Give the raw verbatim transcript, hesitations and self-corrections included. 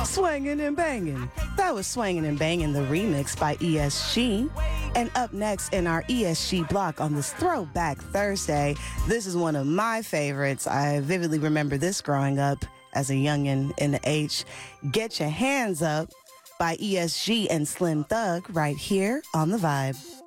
Swinging and banging. That was Swinging and Banging, the remix by E S G. And up next in our E S G block on this Throwback Thursday, this is one of my favorites. I vividly remember this growing up as a youngin' in the H. Get Your Hands Up by E S G and Slim Thug right here on The Vibe.